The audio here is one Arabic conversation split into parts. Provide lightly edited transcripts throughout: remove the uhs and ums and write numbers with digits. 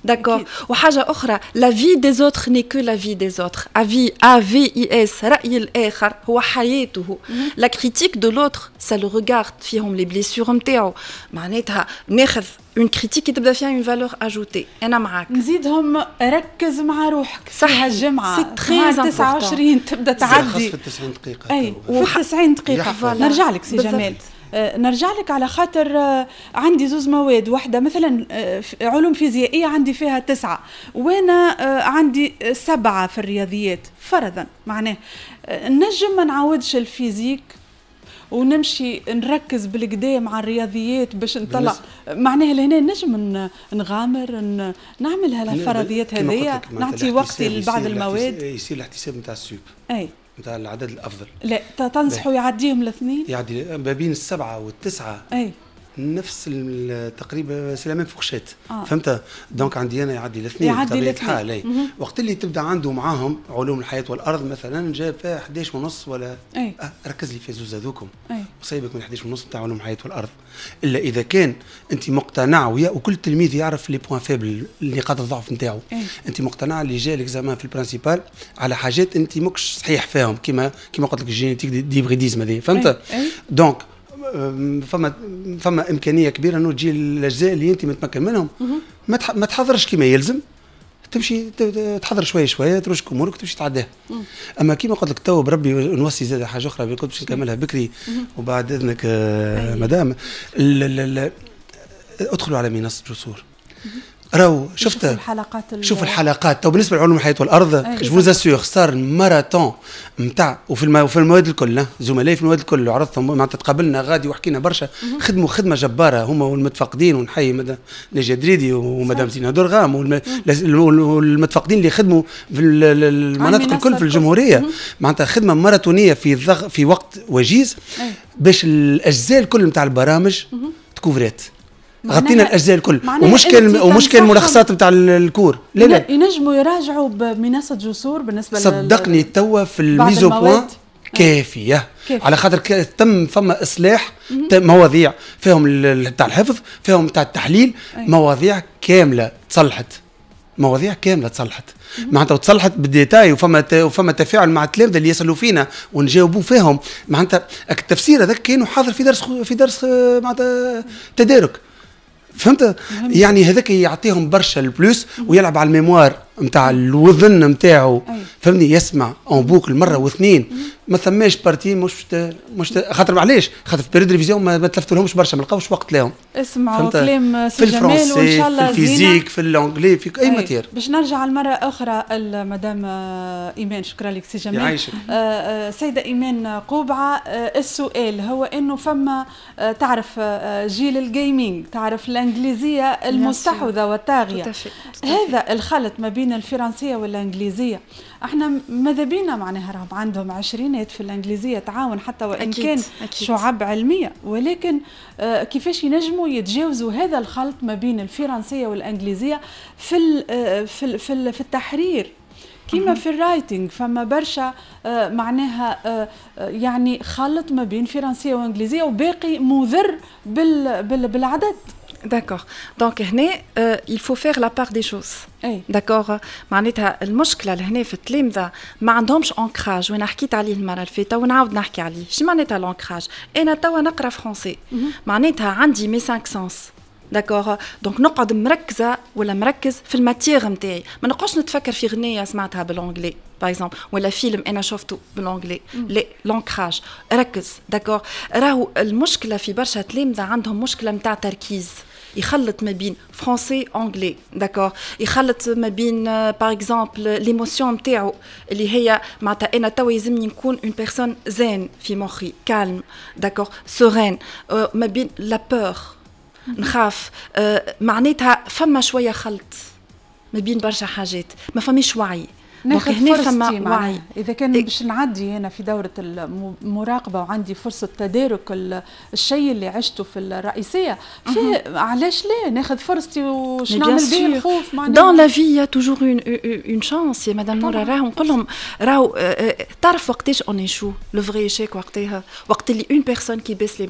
داكور. وحاجه اخرى لا في دي زوتر ني كو لا في دي زوتر افي اي اس راي الاخر هو حياته. لا كريتيك دو لوتر سا لو ريغارد فيهم لي بليسيور نتاعو معناتها ناخذ اون كريتيك تبدا فيها اون فالور اجوتي. انا معاك نزيدهم ركز مع روحك صح الجمعه سي تري 29 تبدا تعدي في 90 دقيقه اي وفي 90 دقيقه. نرجع لك سي جمال نرجع لك على خاطر عندي زوز مواد، واحدة مثلا علوم فيزيائية عندي فيها 9 وانا عندي 7 في الرياضيات فرضا، معناه نجم ما نعودش الفيزيك ونمشي نركز بالكدا مع الرياضيات باش نطلع معناها لهنا نجم نغامر نعمل هالفرضيات هذيا نعطي وقتي لبعض المواد. يصير الاحتساب نتاع السوب اي نتاع العدد الافضل. لا تنصحوا يعديهم الاثنين؟ يعدي ما بين ال7 وال9 اي نفس تقريبا سي لا ميم فورشيت. فهمت؟ دونك عندي انا يعدي الاثنين بطبيعه الحال. اي وقت اللي تبدا عنده معاهم علوم الحياه والارض مثلا جاب فيها 11 ونص ولا ركز لي في زوز هذوكم وصيبك من 11 ونص بتاع علوم الحياه والارض. الا اذا كان انت مقتنع وكل تلميذ يعرف لي بوان فيبل نقاط الضعف نتاعو. انت مقتنع اللي جا ليكزامان في البرانسيبال على حاجات انت ماكش صحيح فيهم كيما قلت لك الجينيتيك ديبريديزم هذه. فهمت؟ دونك فما امكانيه كبيره انه تجي الاجزاء اللي انت متمكن منهم ما تحضرش كما يلزم، تمشي تحضر شويه ترشك امورك تمشي تعداها. اما كيما قلت لك تو بربي نوصي زاد حاجه اخرى كنت باش نكملها بكري وبعد اذنك مدام ادخلوا على منصه جسور راهو شفت شوف الحلقات تو بالنسبه لعلوم الحياه والارض جو اسيغ صار ماراثون نتاع وفي المواد الكل زملائي في المواد الكل عرضتهم معناتها تقابلنا غادي وحكينا برشا خدموا خدمه جباره هما والمتفقدين ونحيي نجا دريدي ومدام زينه درغام والمتفقدين اللي خدموا في المناطق الكل في الجمهوريه معناتها خدمه ماراثونيه في وقت وجيز باش الاجزاء الكل نتاع البرامج تكوفرات غطينا الاجزاء الكل ومشكل الملخصات نتاع الكور لا ينجموا يراجعوا بمنصه جسور بالنسبه صدقني توا في الميزو بوان كافيه على خاطر فما اصلاح مواضيع فيهم تاع الحفظ فيهم تاع التحليل مواضيع كامله تصلحت معناتها تصلحت بالديتاي وفما تفاعل مع التلامذه اللي يسالوا فينا ونجاوبوا فيهم معناتها التفسير هذاك كانوا حاضر في درس معناتها تدارك. فهمت؟ يعني هذاك يعطيهم برشا البلوس ويلعب على الميموار نتاع الوذن نتاعو. فهمني يسمع اون بوكل مره واثنين ما ثماش بارتي مش خاطر معليش خاطر في بيريود ريفيزيون ما تلفتوا لهمش برشا ما لقاوش وقت لهم. اسمعوا كلام سي جمال وان شاء الله في الفيزيك في اللونجلي في اي ماتير. باش نرجع المره اخرى المدام ايمان. شكرا لك سي جمال. سيده ايمان قوبعه السؤال هو انه فما تعرف جيل الجيمنج تعرف الانجليزيه المستحوذه والطاغيه هذا الخلط ما بين الفرنسيه والانجليزيه احنا ماذا بينا معناها راهم عندهم عشرينات في الانجليزيه تعاون حتى وان أكيد. كان أكيد. شعب علميه ولكن كيفاش ينجموا يتجاوزوا هذا الخلط ما بين الفرنسيه والانجليزيه في التحرير كيما في الرايتنج فما برشا معناها يعني خلط ما بين فرنسيه وانجليزيه وباقي مضر بالعدد. D'accord. Donc هنا il faut faire la part des choses. D'accord. معناتها المشكلة لهنا في التلامذة ما عندهمش انكراج وانا حكيت عليه المرة اللي فاتت ونعاود نحكي عليه. شو معناتها الانكراج؟ أنا توا نقرا فرنسي معناتها عندي مي 5 سنس. داكوغ دونك نقعد مركزه ولا مركز في الماتيغ نتاعي ما نقعدش نتفكر في غنيه سمعتها بالانجلي باغ اكزومبل ولا فيلم انا شفته بالانجلي لا لونكراج ركز داكوغ راهو المشكله في برشا تلامذه عندهم مشكله نتاع تركيز يخلط ما بين فرنسي انجلي داكوغ يخلط ما بين باغ اكزومبل ليموسيون نتاعو اللي هي معناتها انا توا يلزمني نكون اون بيرسون زين في مخي كالم داكوغ سورين ما بين لا بور نخاف معناتها فما شويه خلط ما بين برشا حاجات ما فماش وعي ناخذ فرصتي وعي اذا كان باش نعدي هنا في دوره المراقبه وعندي فرصه تدارك الشيء اللي عشته في الرئيسيه علاش لا ناخذ فرصتي وش نعمل به الخوف معناها دون لا في يا توجور اون شانس يا مدام نورا راهو نقول لهم راهو تعرف وقتاش اون ايشو لو فري ايشيك وقت اللي اون بيرسون كي بيس لي برا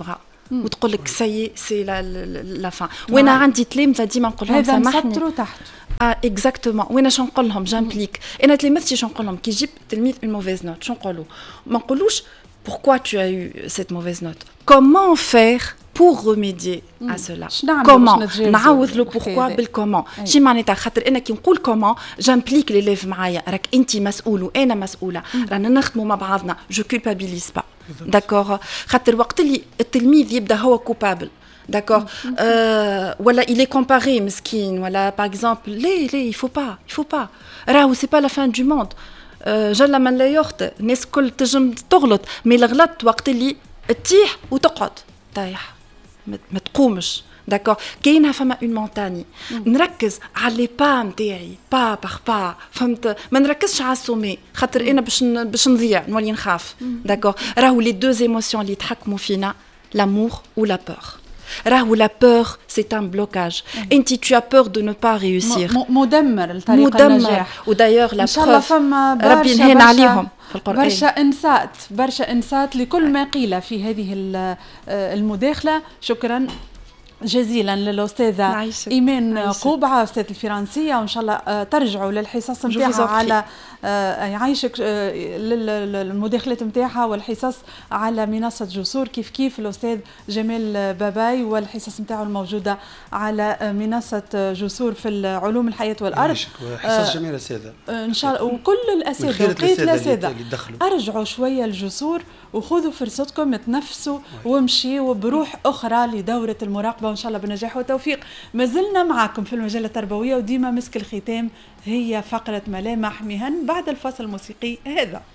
وتقول لك سي لا فان. وانا عندي تلامذه ديما نقول لهم سامحني هذا مسطر تحت اكزاكتومون. وانا شنو نقول لهم جامبليك انا تلامذتي شنو نقول لهم كي يجيب تلميذ اون موفيز نوت شنو نقولوا ما نقولوش pourquoi tu as eu cette mauvaise note, comment faire pour remédier à cela, comment نعوض له pourquoi بالكومون. شي معناتها خاطر انا كي نقول كومون جامبليك ليليف معايا راك انت مسؤول وانا مسؤوله رانا نخدموا مع بعضنا جو كولبابيليز با داكور. خاطر وقت اللي التلميذ يبدا هو كوبابل d'accord ولا il est comparé مسكين ولا par exemple ليه il faut pas راهو c'est pas la fin du monde. جل من لا يخطئ الناس كل تجم تغلط مي الغلط وقت اللي تطيح وتقعد طايح ما تقومش داكور. كاينها فما اون مونتاني نركز على لي با نتاعي با باغ با فهمت ما نركزش على السومي خاطر انا باش نضيع نولي نخاف داكور. راهو لي دو ايموسيون اللي يتحكموا فينا لامور و لا بور. راهو la peur c'est un blocage. انت tu as peur de ne pas réussir مدمر الطريق النجاح. ودايوغ لا بروف ربي ينهن عليهم في القرآن برشا انسات لكل ما قيل في هذه المداخله. شكرا جزيلا للأستاذة إيمان قوبعة أستاذ الفرنسية، وإن شاء الله ترجعوا للحصص نتاعها على يعيشك للمداخلات نتاعها والحصص على منصة جسور كيف الأستاذ جمال باباي، والحصص نتاعه الموجودة على منصة جسور في العلوم الحياة والأرض. حصص جميلة أستاذة إن شاء الله، وكل الأساتذة وبقية الأساتذة أرجعوا شوية الجسور وخذوا فرصتكم تنفسوا وامشيوا بروح أخرى لدورة المراقبة، وإن شاء الله بالنجاح والتوفيق. ما زلنا معكم في المجلة التربوية، وديما مسك الختام هي فقرة ملامح مهن بعد الفصل الموسيقي هذا.